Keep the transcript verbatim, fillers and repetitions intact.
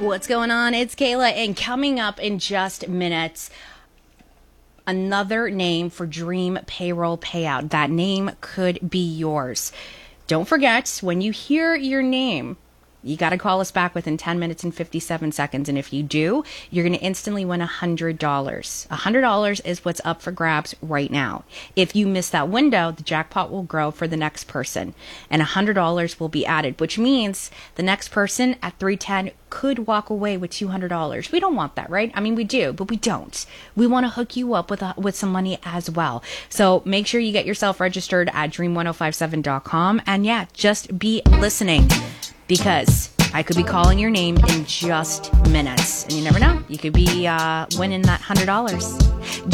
what's going on? It's Kayla, and coming up in just minutes, another name for Dream Payroll Payout. That name could be yours. Don't forget, when you hear your name, you got to call us back within ten minutes and fifty-seven seconds. And if you do, you're going to instantly win one hundred dollars. one hundred dollars is what's up for grabs right now. If you miss that window, the jackpot will grow for the next person. And one hundred dollars will be added, which means the next person at three ten could walk away with two hundred dollars. We don't want that, right? I mean, we do, but we don't. We want to hook you up with a, with some money as well. So make sure you get yourself registered at dream ten fifty-seven dot com. And yeah, just be listening, because I could be calling your name in just minutes. And you never know, you could be uh, winning that one hundred dollars.